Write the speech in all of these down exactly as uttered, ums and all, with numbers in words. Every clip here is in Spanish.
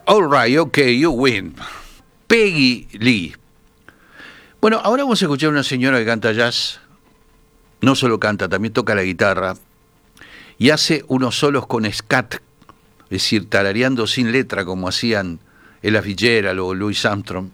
All right, okay, you win. Peggy Lee. Bueno, ahora vamos a escuchar a una señora que canta jazz. No solo canta, también toca la guitarra. Y hace unos solos con scat, es decir, tarareando sin letra, como hacían Ella Fitzgerald o Louis Armstrong.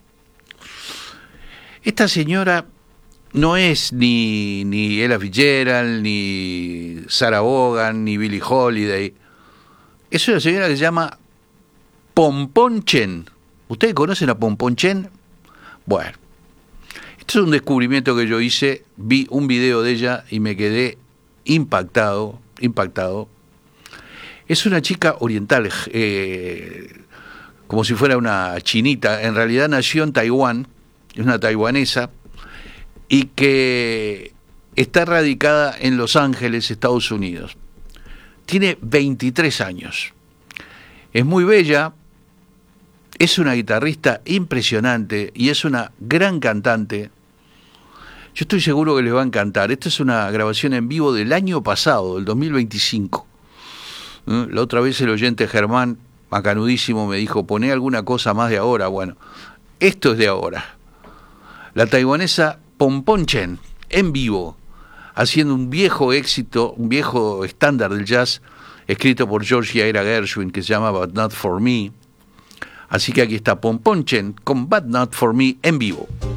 Esta señora no es ni, ni Ella Fitzgerald, ni Sarah Vaughan, ni Billie Holiday. Es una señora que se llama Pompon Chen. ¿Ustedes conocen a Pompon Chen? Bueno, esto es un descubrimiento que yo hice. Vi un video de ella y me quedé impactado, impactado. Es una chica oriental, eh, como si fuera una chinita. En realidad nació en Taiwán, es una taiwanesa, y que está radicada en Los Ángeles, Estados Unidos. Tiene veintitrés años. Es muy bella, es una guitarrista impresionante y es una gran cantante. Yo estoy seguro que les va a encantar. Esta es una grabación en vivo del año pasado, del dos mil veinticinco. ¿Eh? La otra vez el oyente Germán, macanudísimo, me dijo, poné alguna cosa más de ahora. Bueno, esto es de ahora. La taiwanesa Pompon Chen, en vivo, haciendo un viejo éxito, un viejo estándar del jazz, escrito por George y Ira Gershwin, que se llama But Not For Me. Así que aquí está Pompon Chen con But Not For Me en vivo.